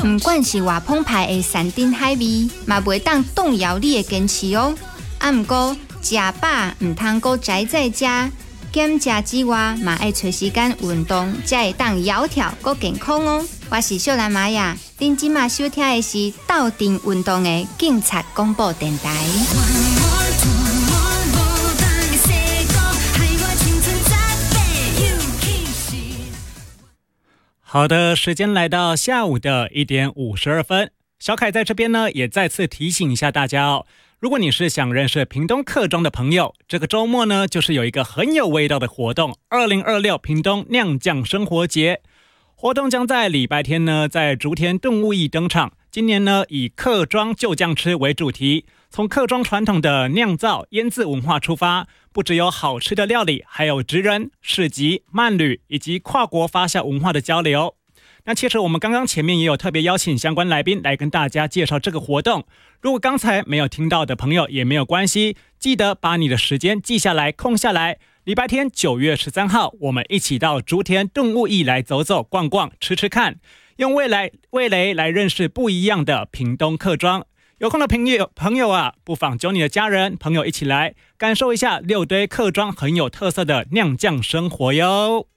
不管是偌澎湃的山珍海味，嘛袂当动摇你的坚持哦。不过食饱唔通够宅在家，减食之外，嘛爱找时间运动，才会当窈窕够健康哦。我是秀兰玛雅，恁即马收听的是斗阵运动的警察广播电台。 好的，时间来到下午的1点52分，小凯在这边呢，也再次提醒一下大家哦。如果你是想认识屏东客庄的朋友，这个周末呢，就是有一个很有味道的活动，2026屏东酿酱生活节。活动将在礼拜天呢，在竹田动物驿登场。今年呢，以客庄就酱吃为主题，从客庄传统的酿造、腌制文化出发，不只有好吃的料理，还有职人、市集、慢旅以及跨国发酵文化的交流。那其实我们刚刚前面也有特别邀请相关来宾来跟大家介绍这个活动。如果刚才没有听到的朋友也没有关系，记得把你的时间记下来、空下来。礼拜天9月13号，我们一起到竹田动物驿来走走、逛逛、吃吃看，用味蕾来认识不一样的屏东客庄。有空的朋友啊，不妨揪你的家人朋友一起来感受一下6堆客庄很有特色的酿酱生活哟。